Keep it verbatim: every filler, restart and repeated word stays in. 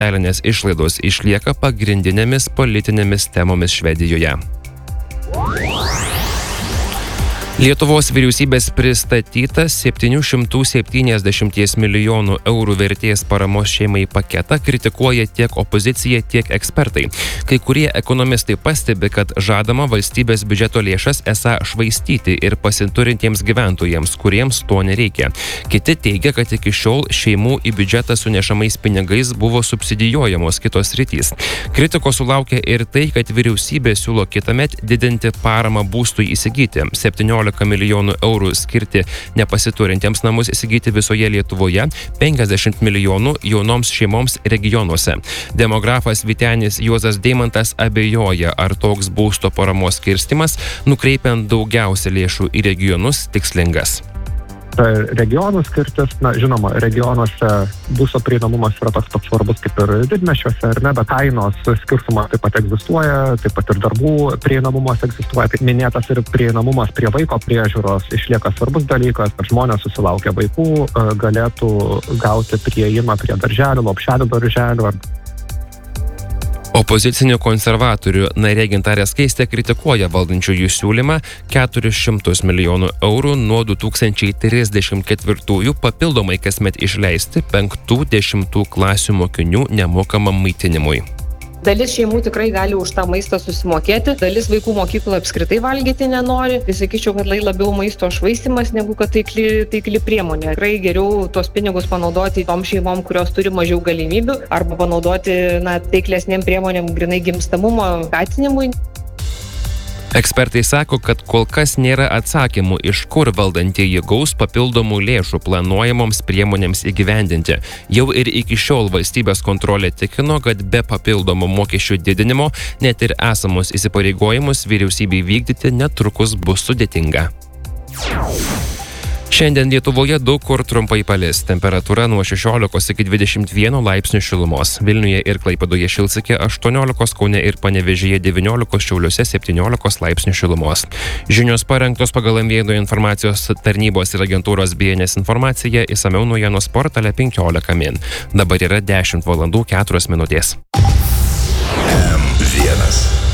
socialinės išlaidos išlieka pagrindinėmis politinėmis temomis Švedijoje. Lietuvos vyriausybės pristatytą septynių šimtų septyniasdešimties milijonų eurų vertės paramos šeimai paketą kritikuoja tiek opozicija, tiek ekspertai. Kai kurie ekonomistai pastebi, kad žadama valstybės biudžeto lėšas esą švaistyti ir pasiturintiems gyventojams, kuriems to nereikia. Kiti teigia, kad iki šiol šeimų į biudžetą sunešamais pinigais buvo subsidijuojamos kitos sritys. Kritikos sulaukia ir tai, kad vyriausybė siūlo kitąmet didinti paramą būstui įsigyti. septyniolika milijonų eurų skirti nepasiturintiems namus įsigyti visoje Lietuvoje, penkiasdešimt milijonų jaunoms šeimoms regionuose. Demografas Vytenis Juozas Deimantas abejoja, ar toks būsto paramos skirstimas, nukreipiant daugiausia lėšų į regionus, tikslingas. Regionų skirtis, na, žinoma, regionuose būsto prieinamumas yra toks toks svarbus kaip ir didmiesčiuose, ar ne, bet kainos skirtumas taip pat egzistuoja, taip pat ir darbų prieinamumas egzistuoja. Kaip minėtas, ir prieinamumas prie vaiko priežiūros išlieka svarbus dalykas, kad žmonės susilaukia vaikų, galėtų gauti prieimą prie darželių, lopšelių darželių. Opozicinių konservatorių narė Gintarė Skaistė kritikuoja valdančiųjų siūlymą keturis šimtus milijonų eurų nuo du tūkstančiai trisdešimt ketvirtųjų papildomai kasmet išleisti penktų dešimtų klasių mokinių nemokamam maitinimui. Dalis šeimų tikrai gali už tą maistą susimokėti, dalis vaikų mokyklų apskritai valgyti nenori. Tai sakyčiau, kad labiau maisto švaistimas negu kad taikli, taikli priemonė. Tikrai geriau tuos pinigus panaudoti tom šeimom, kurios turi mažiau galimybių, arba panaudoti na, taiklesnėm priemonėm grinai gimstamumo skatinimui. Ekspertai sako, kad kol kas nėra atsakymų, iš kur valdantieji gaus papildomų lėšų planuojamoms priemonėms įgyvendinti. Jau ir iki šiol valstybės kontrolė tikino, kad be papildomų mokesčių didinimo net ir esamus įsipareigojimus vyriausybei vykdyti netrukus bus sudėtinga. Šiandien Lietuvoje daug kur trumpai palis. Temperatūra nuo šešiolikos iki dvidešimt vieno laipsnių šilumos. Vilniuje ir Klaipėdoje šils iki aštuoniolikos, Kaune ir Panevėžyje devyniolikos, Šiauliuose septyniolikos laipsnių šilumos. Žinios parengtos pagal M V I informacijos tarnybos ir agentūros B N S informaciją, išsamiau naujienos portale penkiolika min. Dabar yra dešimt valandų keturios minutės. M vienas.